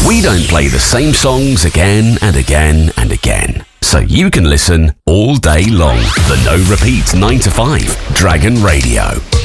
We don't play the same songs again and again and again, so you can listen all day long. The No Repeat 9 to 5 Dragon Radio.